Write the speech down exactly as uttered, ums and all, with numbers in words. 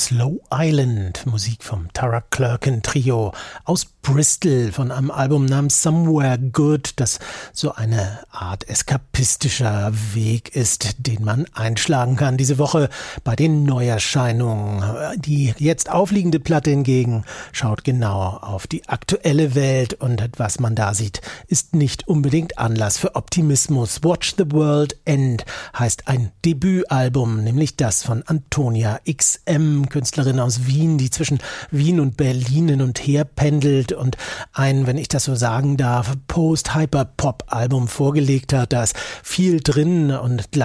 Slow Island, Musik vom Tara Clerkin Trio aus Bristol von einem Album namens Somewhere Good, das so eine Art eskapistischer Weg ist, den man einschlagen kann diese Woche bei den Neuerscheinungen. Die jetzt aufliegende Platte hingegen schaut genau auf die aktuelle Welt und was man da sieht, ist nicht unbedingt Anlass für Optimismus. Watch the World End heißt ein Debütalbum, nämlich das von Antonia X M, Künstlerin aus Wien, die zwischen Wien und Berlin hin und her pendelt und ein, wenn ich das so sagen darf, Post-Hyper-Pop-Album vorgelegt hat. Da ist viel drin und